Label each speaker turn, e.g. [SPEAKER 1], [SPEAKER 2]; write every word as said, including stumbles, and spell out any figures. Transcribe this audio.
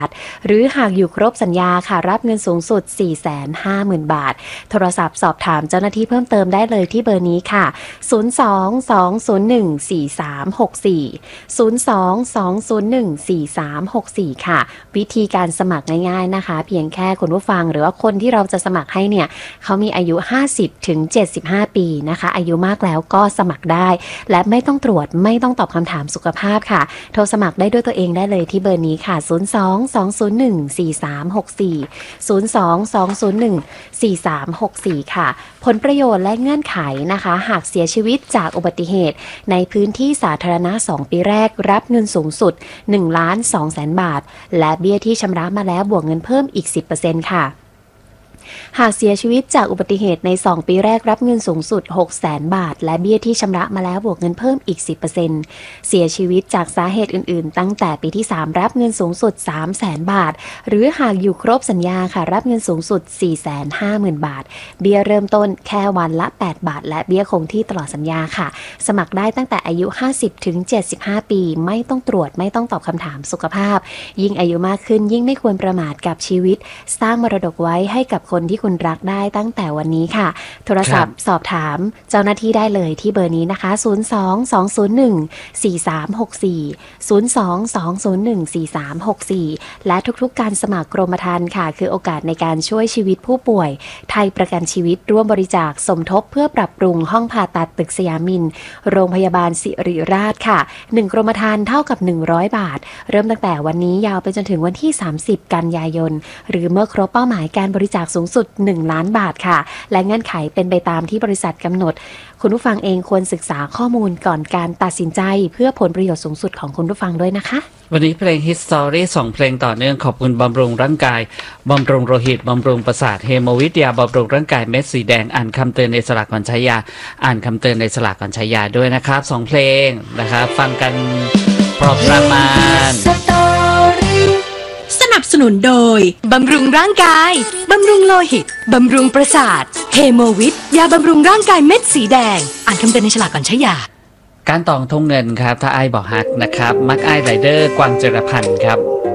[SPEAKER 1] หรือหากอยู่ครบสัญญาค่ะรับเงินสูงสุด สี่แสนห้าหมื่น บาทโทรศัพท์สอบถามเจ้าหน้าที่เพิ่มเติมได้เลยที่เบอร์นี้ค่ะศูนย์ สอง สอง ศูนย์ หนึ่ง สี่ สาม หก สี่ ศูนย์ สอง สอง ศูนย์ หนึ่ง สี่ สาม หก สี่ค่ะวิธีการสมัครง่ายๆนะคะเพียงแค่คุณผู้ฟังหรือว่าคนที่เราจะสมัครให้เนี่ยเขามีอายุห้าสิบถึงเจ็ดสิบห้าปีนะคะอายุมากแล้วก็สมัครได้และไม่ต้องตรวจไม่ต้องตอบคำถามสุขภาพค่ะโทรสมัครได้ด้วยตัวเองได้เลยที่เบอร์นี้ค่ะศูนย์ สอง สอง ศูนย์ หนึ่ง สี่ สาม หก สี่ ศูนย์ สอง สอง ศูนย์ หนึ่ง สี่ สาม หก สี่ค่ะผลประโยชน์และเงื่อนไขนะคะหากเสียชีวิตจากอุบัติเหตุในพื้นที่สาธารณะสองปีแรกรับเงินสูงสุดหนึ่งล้านสองแสนบาทและเบี้ยที่ชำระมาแล้วบวกเงินเพิ่มอีก สิบเปอร์เซ็นต์ ค่ะหากเสียชีวิตจากอุบัติเหตุในสองปีแรกรับเงินสูงสุด หกแสน บาทและเบี้ยที่ชำระมาแล้วบวกเงินเพิ่มอีก สิบเปอร์เซ็นต์ เสียชีวิตจากสาเหตุอื่นๆตั้งแต่ปีที่สามรับเงินสูงสุด สามแสน บาทหรือหากอยู่ครบสัญญาค่ะรับเงินสูงสุด สี่แสนห้าหมื่น บาทเบี้ยเริ่มต้นแค่วันละแปดบาทและเบี้ยคงที่ตลอดสัญญาค่ะสมัครได้ตั้งแต่อายุห้าสิบถึงเจ็ดสิบห้าปีไม่ต้องตรวจไม่ต้องตอบคำถามสุขภาพยิ่งอายุมากขึ้นยิ่งไม่ควรประมาทกับชีวิตสร้างมรดกไว้ให้กับคนที่คุณรักได้ตั้งแต่วันนี้ค่ะโทรศัพท์สอบถามเจ้าหน้าที่ได้เลยที่เบอร์นี้นะคะศูนย์ สอง สอง ศูนย์ หนึ่ง สี่ สาม หก สี่ ศูนย์ สอง สอง ศูนย์ หนึ่ง สี่ สาม หก สี่และทุกๆการสมัครกรมธรรม์ค่ะคือโอกาสในการช่วยชีวิตผู้ป่วยไทยประกันชีวิตร่วมบริจาคสมทบเพื่อปรับปรุงห้องผ่าตัดตึกสยามินโรงพยาบาลศิริราชค่ะหนึ่งกรมธรรม์เท่ากับหนึ่งร้อยบาทเริ่มตั้งแต่วันนี้ยาวไปจนถึงวันที่สามสิบกันยายนหรือเมื่อครบเป้าหมายการบริจาคสูงสุดหนึ่งล้านบาทค่ะและเงื่อนไขเป็นไปตามที่บริษัทกำหนดคุณผู้ฟังเองควรศึกษาข้อมูลก่อนการตัดสินใจเพื่อผลประโยชน์สูงสุดของคุณผู้ฟังด้วยนะคะ
[SPEAKER 2] วันนี้เพลง History สองเพลงต่อเนื่องขอบคุณบำรุงร่างกายบำรุงโลหิตบำรุงประสาทเฮโมวิทยาบำรุงร่างกายเม็ดสีแดงอ่านคำเตือนในสลากก่อนใช้ยาอ่านคำเตือนในสลากก่อนใช้ยาด้วยนะครับสองเพลงนะครับฟังกันพอประมาณ
[SPEAKER 3] สนับสนุนโดยบำรุงร่างกายบำรุงโลหิตบำรุงประสาทเฮโมวิทยาบำรุงร่างกายเม็ดสีแดงอ่านคำเตือนในฉลากก่อนใช้ยา
[SPEAKER 2] การตองทงเงินครับถ้าไอ้บอกฮักนะครับมักไอ้ไรเดอร์กวางเจรพันธ์ครับ